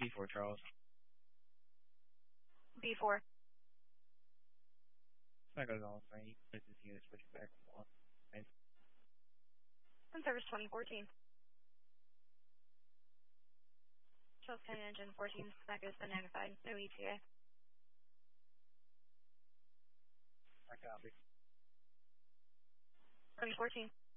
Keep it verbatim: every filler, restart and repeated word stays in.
B four, Charles. B four. That goes on three. This is unit switching back and forth. Okay. On service twenty fourteen. Charles County Engine fourteen. That goes unidentified. No E T A. I copy. twenty fourteen.